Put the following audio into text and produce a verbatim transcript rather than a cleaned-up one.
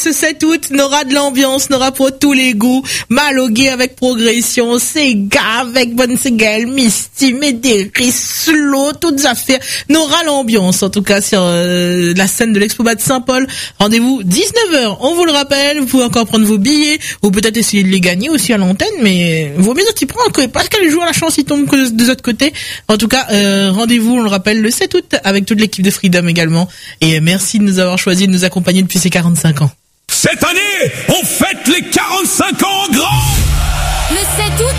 ce sept août, n'aura de l'ambiance, n'aura pour tous les goûts. Malogué avec Progression, Sega avec Bonne Segel, Misty, Médéris, Slow, toutes affaires. N'aura l'ambiance, en tout cas, sur euh, la scène de l'Expo-Bas de Saint-Paul. Rendez-vous dix-neuf heures, on vous le rappelle. Vous pouvez encore prendre vos billets, ou peut-être essayer de les gagner aussi à l'antenne, mais vaut mieux t'y prendre, parce qu'elle joue à la chance, il tombe que des autres côtés. En tout cas, euh, rendez-vous, on le rappelle, le sept août, avec toute l'équipe de Freedom également. Et merci de nous avoir choisi de nous accompagner depuis ces quarante-cinq ans. Cette année, on fête les quarante-cinq ans en grand.